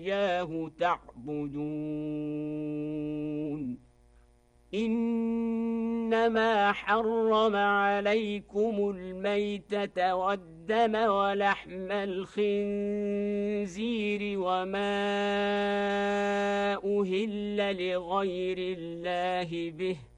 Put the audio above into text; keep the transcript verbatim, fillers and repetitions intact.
إياه تعبدون إنما حرم عليكم الميتة والدم ولحم الخنزير وما أهل لغير الله به